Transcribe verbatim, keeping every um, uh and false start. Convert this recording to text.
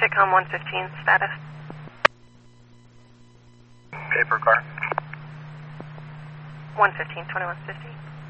Chicom one fifteen, status. Paper car. one fifteen, twenty-one fifty.